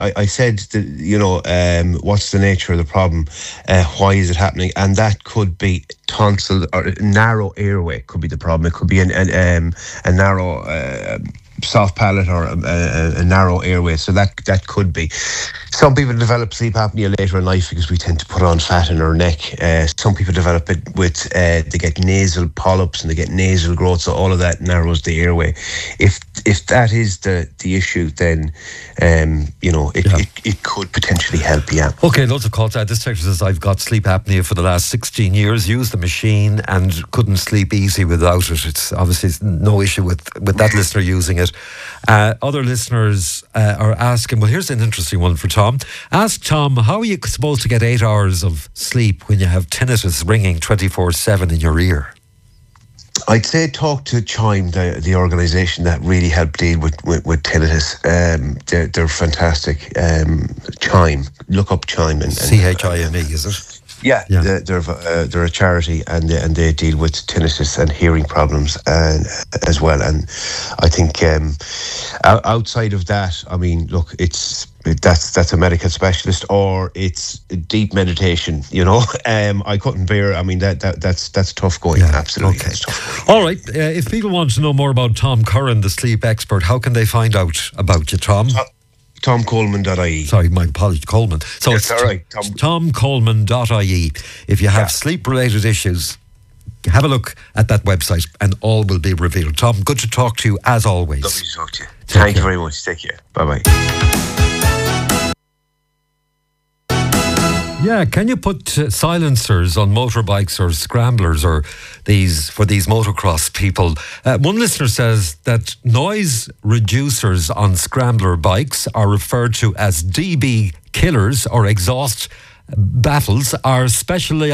I said that, what's the nature of the problem? Why is it happening? And that could be tonsil or narrow airway could be the problem. It could be a narrow soft palate or a narrow airway. So that could be. Some people develop sleep apnea later in life because we tend to put on fat in our neck. Some people develop it with, they get nasal polyps and they get nasal growth. So all of that narrows the airway. If that is the issue, then, it could potentially help, yeah. Okay, loads of calls. This texter says, I've got sleep apnea for the last 16 years, used the machine and couldn't sleep easy without it. It's obviously no issue with that listener using it. Other listeners are asking, well, here's an interesting one for Tom. Ask Tom, how are you supposed to get 8 hours of sleep when you have tinnitus ringing 24/7 in your ear? I'd say talk to Chime, the organisation that really help deal with tinnitus. They're fantastic. Chime, look up Chime and CHIME, is it? Yeah. They're a charity and they deal with tinnitus and hearing problems as well. And I think outside of that, I mean, look, that's a medical specialist, or it's deep meditation. I couldn't bear. I mean, that's tough going. Yeah, absolutely. Okay. That's tough going. All right. If people want to know more about Tom Curran, the sleep expert, how can they find out about you, Tom? TomColeman.ie. Sorry, my apologies, Coleman. So it's all right. TomColeman.ie. If you have sleep-related issues, have a look at that website and all will be revealed. Tom, good to talk to you as always. Lovely to talk to you. Thank you very much. Take care. Bye-bye. Yeah, can you put silencers on motorbikes or scramblers or these motocross people? One listener says that noise reducers on scrambler bikes are referred to as DB killers, or exhaust baffles are specially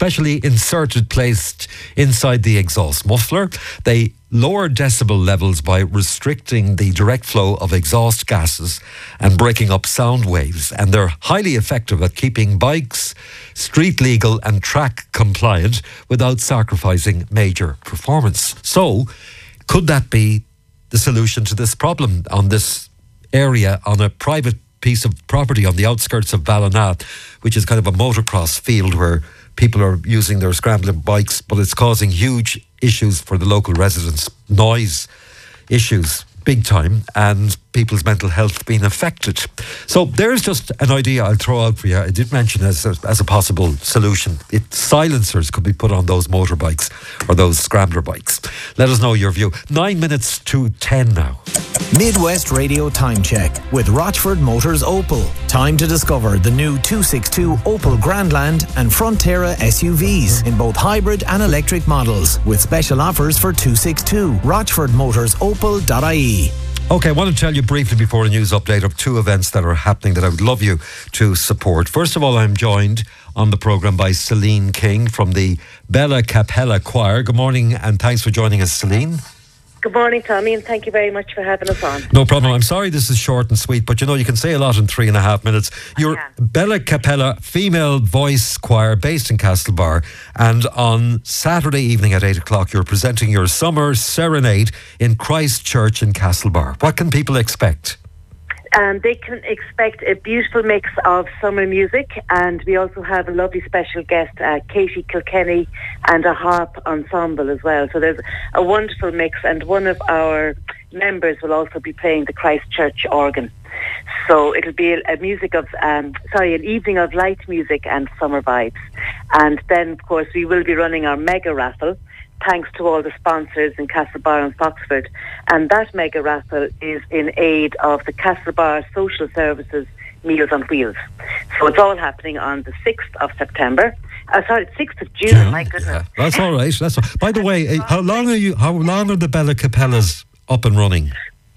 placed inside the exhaust muffler. They lower decibel levels by restricting the direct flow of exhaust gases and breaking up sound waves, and they're highly effective at keeping bikes street legal and track compliant without sacrificing major performance. So, could that be the solution to this problem on this area, on a private piece of property on the outskirts of Ballina, which is kind of a motocross field where people are using their scrambling bikes, but it's causing huge issues for the local residents, noise issues, big time, and people's mental health being affected. So there's just an idea I'll throw out for you. I did mention as a possible solution. Silencers could be put on those motorbikes or those scrambler bikes. Let us know your view. 9 minutes to 10 now. Midwest Radio Time Check with Rochford Motors Opel. Time to discover the new 262 Opel Grandland and Frontera SUVs in both hybrid and electric models, with special offers for 262. RochfordMotorsOpel.ie. Okay, I want to tell you briefly before a news update of 2 events that are happening that I would love you to support. First of all, I'm joined on the programme by Celine King from the Bella Capella Choir. Good morning and thanks for joining us, Celine. Good morning, Tommy, and thank you very much for having us on. No problem. I'm sorry this is short and sweet, but you can say a lot in 3.5 minutes. You're Bella Capella female voice choir based in Castlebar, and on Saturday evening at 8 o'clock you're presenting your summer serenade in Christ Church in Castlebar. What can people expect? They can expect a beautiful mix of summer music, and we also have a lovely special guest, Katie Kilkenny, and a harp ensemble as well. So there's a wonderful mix, and one of our members will also be playing the Christchurch organ. So it'll be an evening of light music and summer vibes. And then, of course, we will be running our mega raffle, thanks to all the sponsors in Castlebar and Foxford. And that mega raffle is in aid of the Castlebar Social Services Meals on Wheels. So it's all happening on the 6th of September. 6th of June, my goodness. Yeah, that's all right. By the way, how long are the Bella Capellas up and running?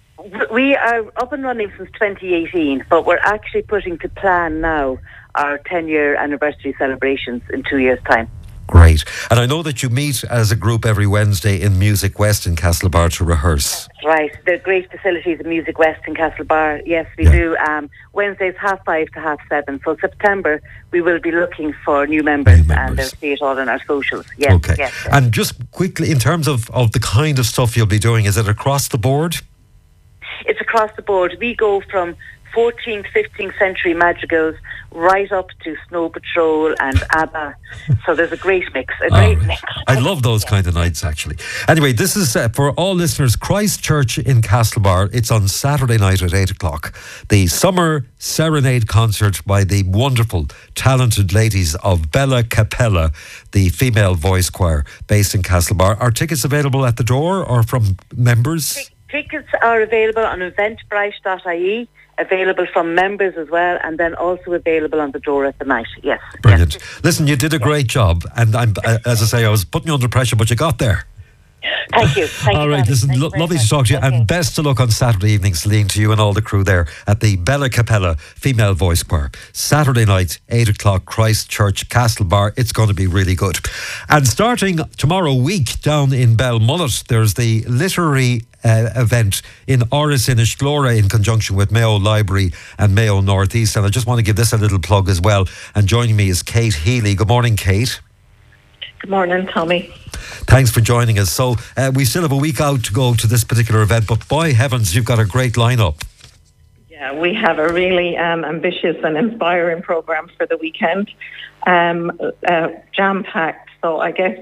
We are up and running since 2018, but we're actually putting to plan now our 10-year anniversary celebrations in 2 years' time. Great. And I know that you meet as a group every Wednesday in Music West in Castlebar to rehearse. Right. They're great facilities in Music West in Castlebar. Yes, we do. Wednesdays 5:30 to 7:30. So September, we will be looking for new members. And they'll see it all on our socials. Yes, okay. Yes. And just quickly, in terms of the kind of stuff you'll be doing, is it across the board? It's across the board. We go from 14th, 15th century madrigals right up to Snow Patrol and ABBA. So there's a great mix. I love those kind of nights, actually. Anyway, this is for all listeners, Christchurch in Castlebar. It's on Saturday night at 8 o'clock. The Summer Serenade concert by the wonderful, talented ladies of Bella Capella, the female voice choir based in Castlebar. Are tickets available at the door or from members? Tickets are available on eventbrite.ie, available from members as well, and then also available on the door at the night. Yes. Brilliant. Yes. Listen, you did a great job, and as I say, I was putting you under pressure, but you got there. Thank you. All right, listen, lovely to talk to you, and best of luck on Saturday evening, Celine, to you and all the crew there at the Bella Capella Female Voice Choir. Saturday night, 8 o'clock, Christchurch, Castlebar. It's going to be really good. And starting tomorrow week down in Belmullet, there's the literary event in Áras Innisglora in conjunction with Mayo Library and Mayo Northeast. And I just want to give this a little plug as well. And joining me is Kate Healy. Good morning, Kate. Good morning, Tommy. Thanks for joining us. So we still have a week out to go to this particular event, but by heavens, you've got a great lineup. Yeah, we have a really ambitious and inspiring programme for the weekend, jam-packed. So I guess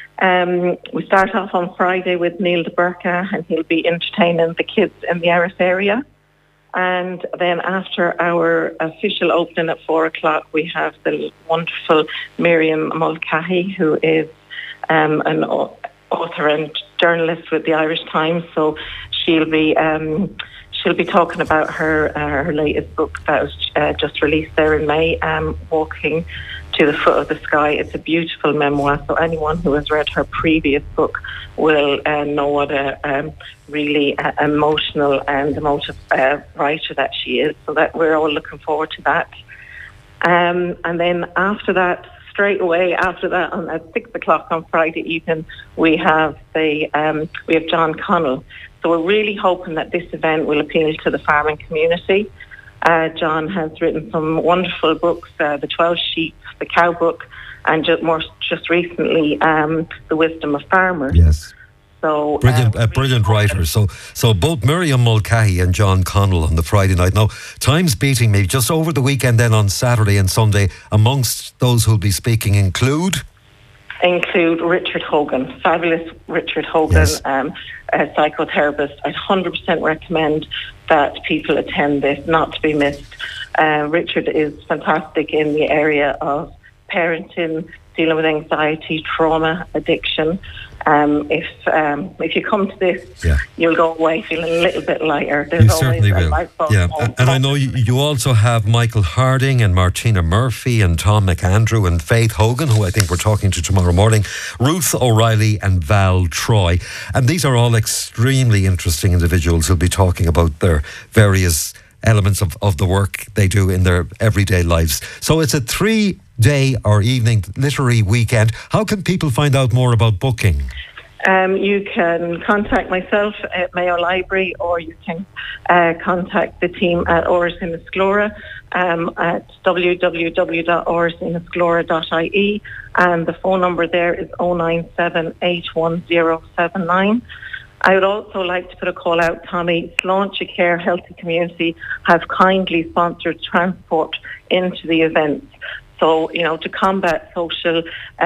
we start off on Friday with Neil de Burka, and he'll be entertaining the kids in the Áras area. And then after our official opening at 4 o'clock, we have the wonderful Miriam Mulcahy, who is an author and journalist with the Irish Times. So she'll be talking about her latest book that was just released there in May, Walking to the Foot of the Sky. It's a beautiful memoir, so anyone who has read her previous book will know what a really emotional and emotive writer that she is. So that we're all looking forward to that. And then after that, straight away after that, at 6 o'clock on Friday evening, we have John Connell. So we're really hoping that this event will appeal to the farming community. John has written some wonderful books, The 12 Sheep, The Cow Book, and just recently, The Wisdom of Farmers. Yes. So brilliant writers. So both Miriam Mulcahy and John Connell on the Friday night. Now, time's beating me. Just over the weekend, then on Saturday and Sunday, amongst those who'll be speaking include Richard Hogan, fabulous Richard Hogan, yes. A psychotherapist. I'd 100% recommend that people attend this, not to be missed. Richard is fantastic in the area of parenting, dealing with anxiety, trauma, addiction. If you come to this, you'll go away feeling a little bit lighter. There's you certainly will. And I know you also have Michael Harding and Martina Murphy and Tom McAndrew and Faith Hogan, who I think we're talking to tomorrow morning, Ruth O'Reilly and Val Troy. And these are all extremely interesting individuals who'll be talking about their various elements of the work they do in their everyday lives. So it's a 3-day or evening literary weekend. How can people find out more about booking? You can contact myself at Mayo Library, or you can contact the team at Áras Innisglora at www.árasinnisglora.ie, and the phone number there is 097 81079. I would also like to put a call out, Tommy. Sláinte Care Healthy Community have kindly sponsored transport into the events. So, to combat social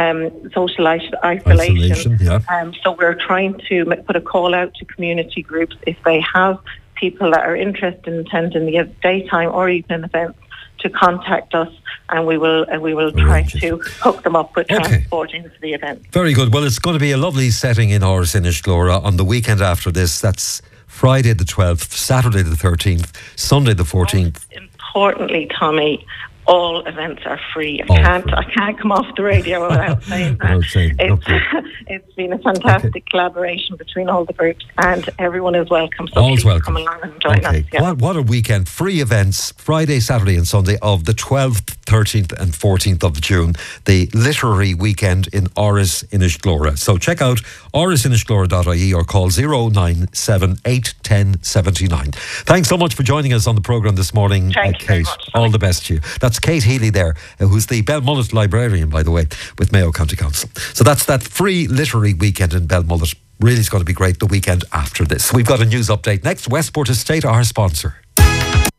isolation. So we're trying to put a call out to community groups if they have people that are interested in attending the daytime or evening events to contact us, and we will try to hook them up with transport into the event. Very good. Well, it's going to be a lovely setting in Áras Innisglora on the weekend after this. That's Friday the 12th, Saturday the 13th, Sunday the 14th. Importantly, Tommy, all events are free. I can't come off the radio without saying that. It's been a fantastic collaboration between all the groups, and everyone is welcome. So all's welcome. Come along and join us. Yeah. What a weekend. Free events Friday, Saturday and Sunday of the 12th, 13th and 14th of June. The literary weekend in Áras Innisglora. So check out árasinnisglora.ie or call 097 810 79. Thanks so much for joining us on the programme this morning, Thank you very much. All the best to you. That's Kate Healy there, who's the Belmullet librarian, by the way, with Mayo County Council. So that's that free literary weekend in Belmullet. Really is going to be great the weekend after this. We've got a news update next. Westport Estate, our sponsor.